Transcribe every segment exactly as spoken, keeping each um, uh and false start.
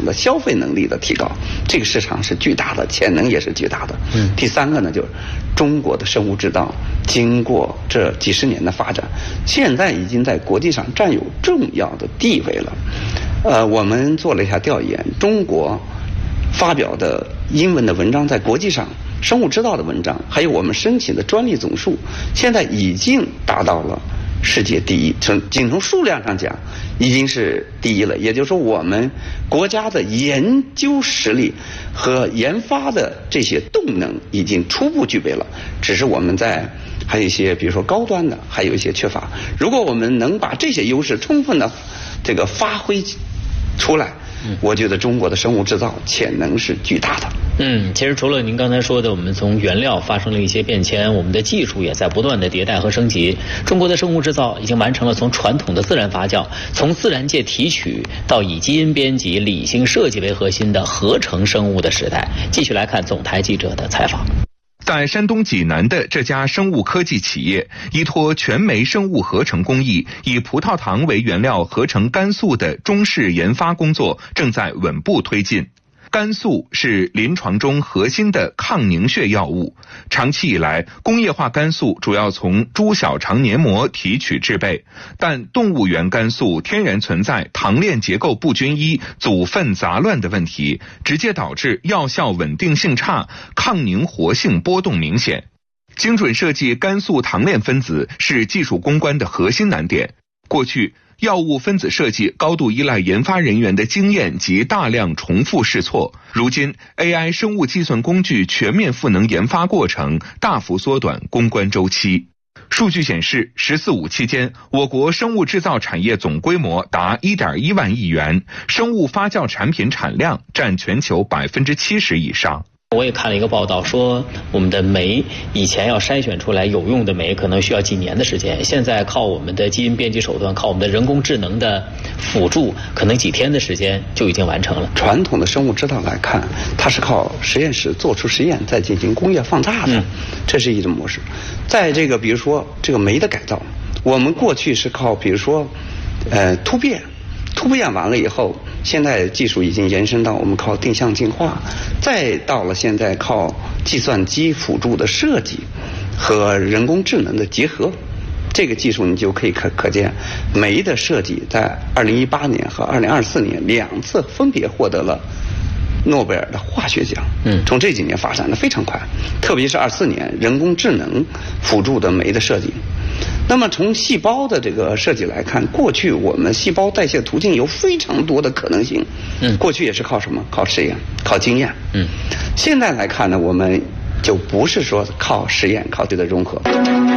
的消费能力的提高，这个市场是巨大的，潜能也是巨大的。 嗯， 第三个呢，就是中国的生物制造经过这几十年的发展，现在已经在国际上占有重要的地位了。呃，我们做了一下调研，中国发表的英文的文章在国际上生物制造的文章，还有我们申请的专利总数，现在已经达到了世界第一，从仅从数量上讲已经是第一了。也就是说，我们国家的研究实力和研发的这些动能已经初步具备了，只是我们在还有一些比如说高端的还有一些缺乏。如果我们能把这些优势充分的这个发挥出来，我觉得中国的生物制造潜能是巨大的。 嗯，其实除了您刚才说的，我们从原料发生了一些变迁，我们的技术也在不断的迭代和升级。中国的生物制造已经完成了从传统的自然发酵，从自然界提取到以基因编辑、理性设计为核心的合成生物的时代。继续来看总台记者的采访。 在山东济南的这家生物科技企业，依托全酶生物合成工艺，以葡萄糖为原料合成肝素的中试研发工作正在稳步推进。肝素是临床中核心的抗凝血药物，长期以来，工业化肝素主要从猪小肠黏膜提取制备，但动物原肝素天然存在糖链结构不均一、组分杂乱的问题，直接导致药效稳定性差，抗凝活性波动明显。精准设计肝素糖链分子是技术攻关的核心难点。过去，药物分子设计高度依赖研发人员的经验及大量重复试错，如今 A I 生物计算工具全面赋能研发过程，大幅缩短攻关周期。数据显示，十四五期间，我国生物制造产业总规模达 一点一万亿元，生物发酵产品产量占全球百分之七十以上。 我也看了一个报道，说我们的酶以前要筛选出来有用的酶可能需要几年的时间，现在靠我们的基因编辑手段，靠我们的人工智能的辅助，可能几天的时间就已经完成了。 传统的生物制造来看，它是靠实验室做出实验再进行工业放大的，嗯、这是一种模式。在这个比如说这个酶的改造，我们过去是靠比如说呃突变。突变完了以后，现在技术已经延伸到我们靠定向进化，再到了现在靠计算机辅助的设计和人工智能的结合，这个技术你就可以可可见，酶的设计在二零一八年和二零二四年两次分别获得了诺贝尔的化学奖。嗯，从这几年发展的非常快，特别是二四年人工智能辅助的酶的设计。那么从细胞的这个设计来看，过去我们细胞代谢途径有非常多的可能性。嗯，过去也是靠什么？靠实验，靠经验。嗯，现在来看呢，我们就不是说靠实验，靠这个融合。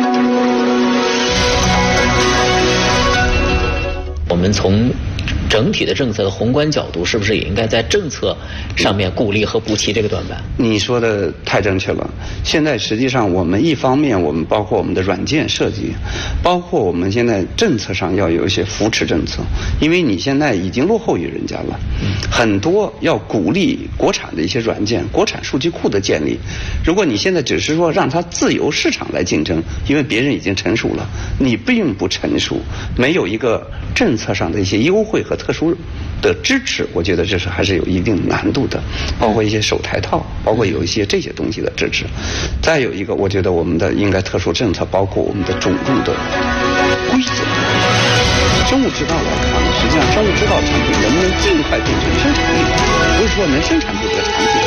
我们从整体的政策的宏观角度，是不是也应该在政策上面鼓励和补齐这个短板？ 你说的太正确了。现在实际上我们一方面我们包括我们的软件设计，包括我们现在政策上要有一些扶持政策，因为你现在已经落后于人家了。很多要鼓励国产的一些软件、国产数据库的建立。如果你现在只是说让它自由市场来竞争，因为别人已经成熟了，你并不成熟，没有一个政策上的一些优惠和特殊的支持，我觉得这是还是有一定难度的，包括一些手台套，包括有一些这些东西的支持。再有一个，我觉得我们的应该特殊政策，包括我们的种入的规则。生物制造来看，实际上生物制造产品能不能尽快变成生产力，不是说能生产出这个产品